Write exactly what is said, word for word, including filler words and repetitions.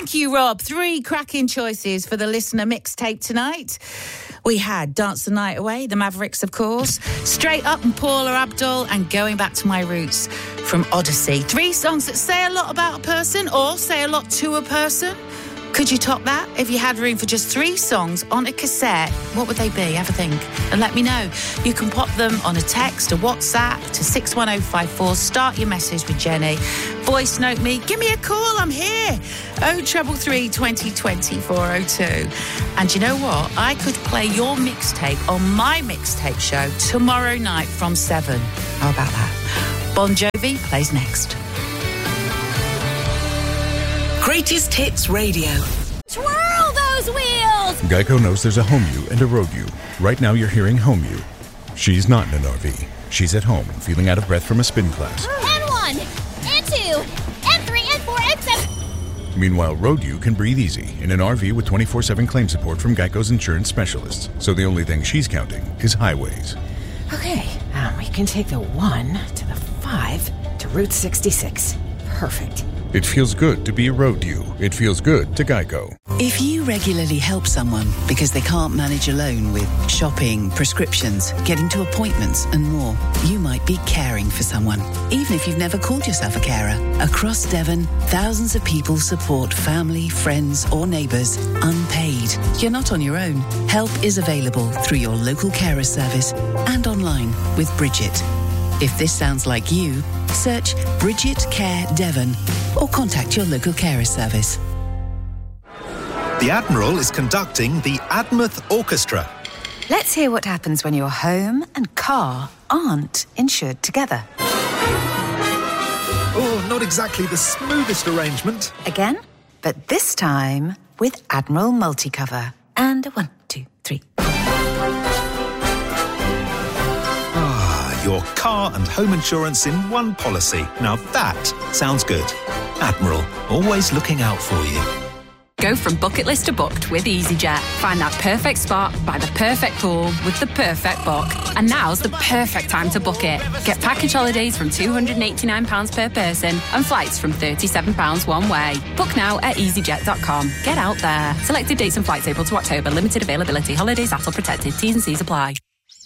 Thank you, Rob. Three cracking choices for the listener mixtape tonight. We had Dance the Night Away, the Mavericks, of course, Straight Up and Paula Abdul, and Going Back to My Roots from Odyssey. Three songs that say a lot about a person or say a lot to a person. Could you top that? If you had room for just three songs on a cassette, what would they be? Have a think and let me know. You can pop them on a text or WhatsApp to six one oh five four. Start your message with Jenny. Voice note me. Give me a call. I'm here. oh three three, twenty twenty, four oh two. And you know what? I could play your mixtape on my mixtape show tomorrow night from seven. How about that? Bon Jovi plays next. Greatest Hits Radio. Twirl those wheels! Geico knows there's a home you and a road you. Right now you're hearing home you. She's not in an R V. She's at home, feeling out of breath from a spin class. And one, and two, and three, and four, and seven. Meanwhile, road you can breathe easy in an R V with twenty-four seven claim support from Geico's insurance specialists. So the only thing she's counting is highways. Okay, um, we can take the one to the five to Route sixty-six. Perfect. It feels good to be a road you. It feels good to Geico. If you regularly help someone because they can't manage alone with shopping, prescriptions, getting to appointments and more, you might be caring for someone, even if you've never called yourself a carer. Across Devon, thousands of people support family, friends or neighbours unpaid. You're not on your own. Help is available through your local carer service and online with Bridget. If this sounds like you, search Bridget Care Devon or contact your local carer service. The Admiral is conducting the Admouth Orchestra. Let's hear what happens when your home and car aren't insured together. Oh, not exactly the smoothest arrangement. Again, but this time with Admiral Multicover. And a one, two, three. Your car and home insurance in one policy. Now that sounds good. Admiral, always looking out for you. Go from bucket list to booked with EasyJet. Find that perfect spot by the perfect pool with the perfect book. And now's the perfect time to book it. Get package holidays from two hundred eighty-nine pounds per person and flights from thirty-seven pounds one way. Book now at easyjet dot com. Get out there. Selected dates and flights April to October. Limited availability. Holidays A T L protected. T's and C's apply.